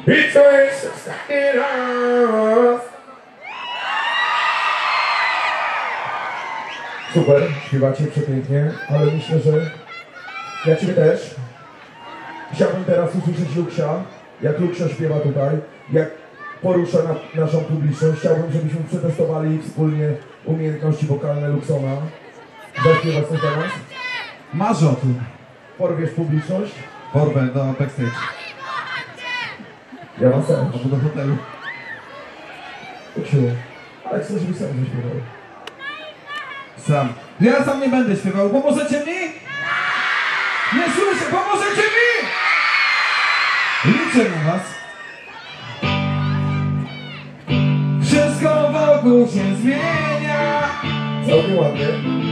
I co jest ostatni raz. Super, śpiewacie przepięknie, ale myślę, że ja ciebie też. Chciałbym teraz usłyszeć Luksia, jak Luksia śpiewa tutaj, jak porusza naszą publiczność. Chciałbym, żebyśmy przetestowali wspólnie umiejętności wokalne Luksona. Zaśpiewać coś dla nas? Marzę o tym. Porwiesz publiczność? Porwę do backstage. Ja mam też. Albo do hotelu. Luksiu, ale chcę, żebyś sam zaśpiewał. Sam. Ja sam nie będę śpiewał. Pomożecie mi? Nie słyszę. Pomożecie mi? Liczę na was. Wszystko wokół się zmienia. Całkiem ładnie.